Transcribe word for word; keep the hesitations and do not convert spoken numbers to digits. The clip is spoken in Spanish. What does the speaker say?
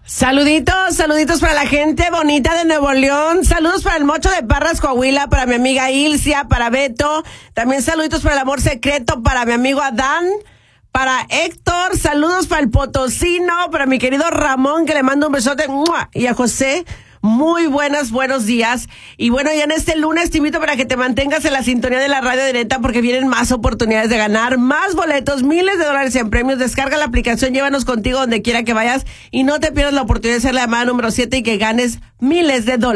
Saluditos, saluditos para la gente bonita de Nuevo León. Saludos para el Mocho de Parras, Coahuila, para mi amiga Ilcia, para Beto. También saluditos para el Amor Secreto, para mi amigo Adán, para Héctor. Saludos para el Potosino, para mi querido Ramón, que le mando un besote. ¡Mua! Y a José. Muy buenas, buenos días. Y bueno, ya en este lunes te invito para que te mantengas en la sintonía de la radio directa porque vienen más oportunidades de ganar, más boletos, miles de dólares en premios. Descarga la aplicación, llévanos contigo donde quiera que vayas y no te pierdas la oportunidad de ser la llamada número siete y que ganes miles de dólares.